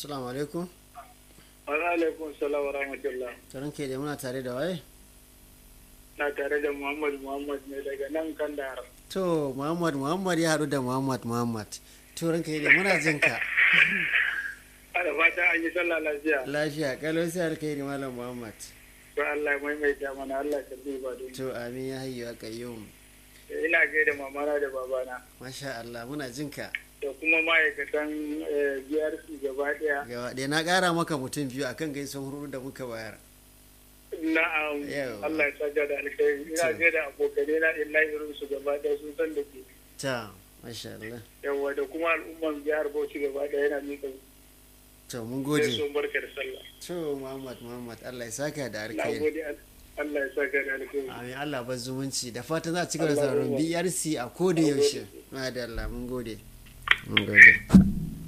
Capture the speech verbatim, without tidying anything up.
Assalamu alaikum. Wa alaikum salam wa rahmatullah. Taron ke da muna tare da waye? Na tare da Muhammad Muhammad ne daga nan Kandahar. To Muhammad Muhammad ya haɗu da Muhammad Muhammad. To ranka da muna jin ka. Ada fata an yi sallah lafiya. Lafiya kalau sai alkhairi malam Muhammad. To Allah maimaita mana Allah ka ba don. To amin ya hayyu aka yau. Ina gaida mamana da babana. Masha Allah muna jin ka. Da kuma ma'aikatan B R C gaba daya. Gaba ɗaya na ƙara maka mutum biyu akan gaisuwar huru da muka bayar. Na'am. Allah ya saka da alkhairi. Ina gaida abokanai na illahi irin su gaba daya sun san da ke. Ta masha Allah. Yawwa da kuma al'umman jihar Bauchi gaba daya yana miƙa. To mun gode. Sai sun barka da sallah. To Muhammad Muhammad Allah ya saka da Na alkhairi. gode Allah ya saka da alkhairi. Amin Allah ba zumunci da fatan za a ci gaba da sauraron B R C a koda yaushe. Madalla mun gode. Mun gode.